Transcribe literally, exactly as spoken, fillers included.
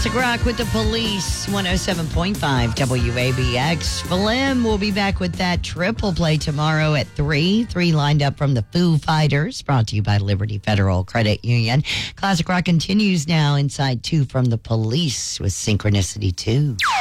Classic Rock with the Police, one oh seven point five W A B X. Valim will be back with that triple play tomorrow at three. Three lined up from the Foo Fighters, brought to you by Liberty Federal Credit Union. Classic Rock continues now inside two from the Police with Synchronicity two.